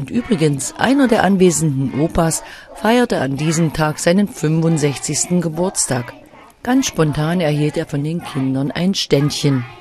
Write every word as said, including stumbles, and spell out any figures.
Und übrigens, einer der anwesenden Opas feierte an diesem Tag seinen fünfundsechzigsten Geburtstag. Ganz spontan erhielt er von den Kindern ein Ständchen.